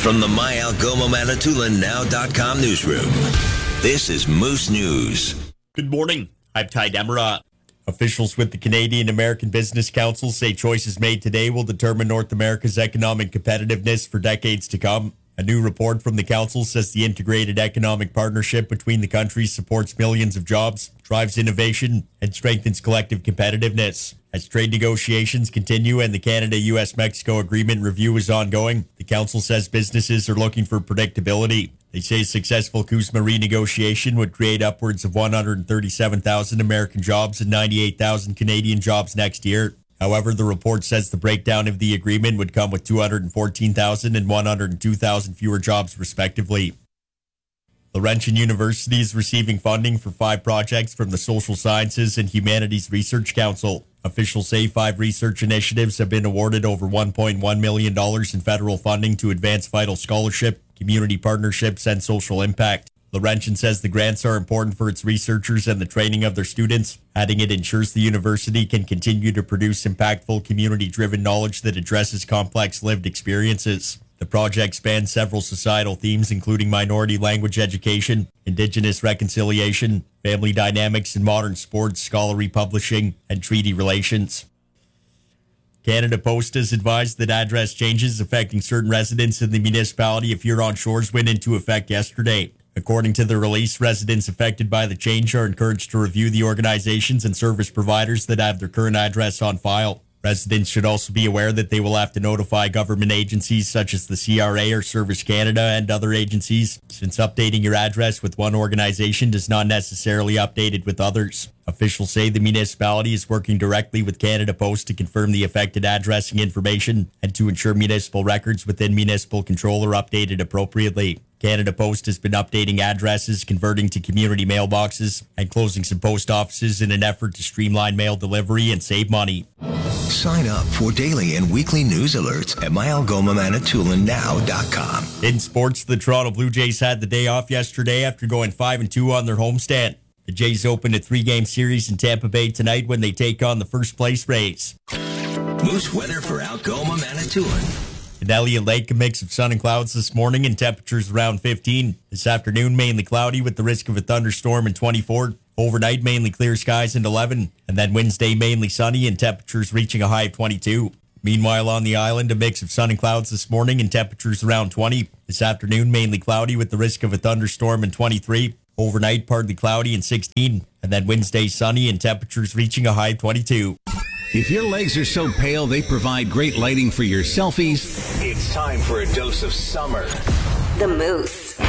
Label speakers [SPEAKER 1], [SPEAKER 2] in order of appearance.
[SPEAKER 1] From the My Algoma Manitoulin Now.com newsroom, this is Moose News.
[SPEAKER 2] Good morning. I'm Ty Demera. Officials with the Canadian American Business Council say choices made today will determine North America's economic competitiveness for decades to come. A new report from the council says the integrated economic partnership between the countries supports millions of jobs, drives innovation, and strengthens collective competitiveness. As trade negotiations continue and the Canada-US-Mexico agreement review is ongoing, the council says businesses are looking for predictability. They say successful CUSMA renegotiation would create upwards of 137,000 American jobs and 98,000 Canadian jobs next year. However, the report says the breakdown of the agreement would come with 214,000 and 102,000 fewer jobs, respectively. Laurentian University is receiving funding for 5 projects from the Social Sciences and Humanities Research Council. Officials say 5 research initiatives have been awarded over $1.1 million in federal funding to advance vital scholarship, community partnerships, and social impact. Laurentian says the grants are important for its researchers and the training of their students, adding it ensures the university can continue to produce impactful community-driven knowledge that addresses complex lived experiences. The project spans several societal themes, including minority language education, Indigenous reconciliation, family dynamics in modern sports, scholarly publishing, and treaty relations. Canada Post has advised that address changes affecting certain residents in the municipality of Huron Shores went into effect yesterday. According to the release, residents affected by the change are encouraged to review the organizations and service providers that have their current address on file. Residents should also be aware that they will have to notify government agencies such as the CRA or Service Canada and other agencies, since updating your address with one organization does not necessarily update it with others. Officials say the municipality is working directly with Canada Post to confirm the affected addressing information and to ensure municipal records within municipal control are updated appropriately. Canada Post has been updating addresses, converting to community mailboxes, and closing some post offices in an effort to streamline mail delivery and save money.
[SPEAKER 1] Sign up for daily and weekly news alerts at myalgomamanitoulin.now.com.
[SPEAKER 2] In sports, the Toronto Blue Jays had the day off yesterday after going 5-2 on their homestand. The Jays open a 3-game series in Tampa Bay tonight when they take on the first-place Rays.
[SPEAKER 1] Moose weather for Algoma, Manitoulin.
[SPEAKER 2] In Elliott Lake, a mix of sun and clouds this morning and temperatures around 15. This afternoon, mainly cloudy with the risk of a thunderstorm and 24. Overnight, mainly clear skies and 11. And then Wednesday, mainly sunny and temperatures reaching a high of 22. Meanwhile, on the island, a mix of sun and clouds this morning and temperatures around 20. This afternoon, mainly cloudy with the risk of a thunderstorm and 23. Overnight, partly cloudy and 16. And then Wednesday, sunny and temperatures reaching a high of 22.
[SPEAKER 3] If your legs are so pale they provide great lighting for your selfies, it's time for a dose of summer.
[SPEAKER 4] The Moose.